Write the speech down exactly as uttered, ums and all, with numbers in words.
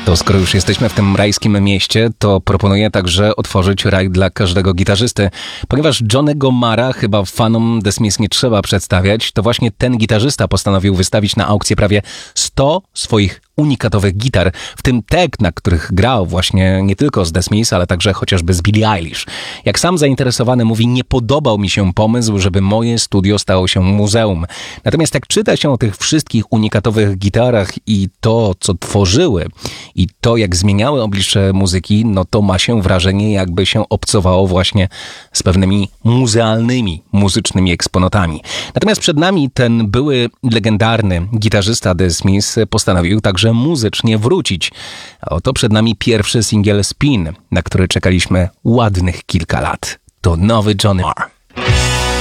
To skoro już jesteśmy w tym rajskim mieście, to proponuję także otworzyć raj dla każdego gitarzysty. Ponieważ Johnnego Marra chyba fanom The Smiths nie trzeba przedstawiać, to właśnie ten gitarzysta postanowił wystawić na aukcję prawie sto swoich unikatowych gitar, w tym te, na których grał właśnie nie tylko z The Smiths, ale także chociażby z Billie Eilish. Jak sam zainteresowany mówi, nie podobał mi się pomysł, żeby moje studio stało się muzeum. Natomiast jak czyta się o tych wszystkich unikatowych gitarach i to, co tworzyły i to, jak zmieniały oblicze muzyki, no to ma się wrażenie, jakby się obcowało właśnie z pewnymi muzealnymi, muzycznymi eksponatami. Natomiast przed nami ten były legendarny gitarzysta The Smiths postanowił także muzycznie wrócić. A oto przed nami pierwszy singiel Spin, na który czekaliśmy ładnych kilka lat. To nowy Johnny Marr.